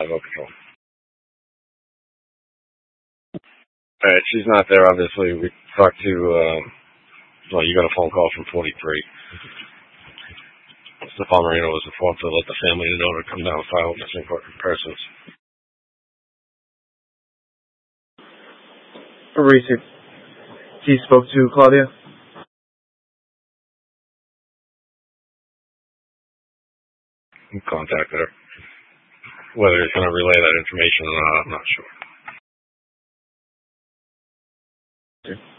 5 Patrol. Alright, she's not there, obviously. We talked to, you got a phone call from 43. Stefan Marino was informed to let the family know to come down and file missing persons. Reese, he spoke to Claudia? He contacted her. Whether he's going to relay that information or not, I'm not sure.